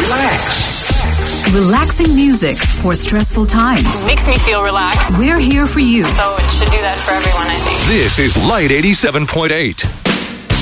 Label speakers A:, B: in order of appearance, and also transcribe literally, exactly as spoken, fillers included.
A: Relax.
B: Relaxing music for stressful times.
C: Makes me feel relaxed.
B: We're here for you.
C: So it should do that for everyone, I think.
D: This is Light eighty-seven point eight.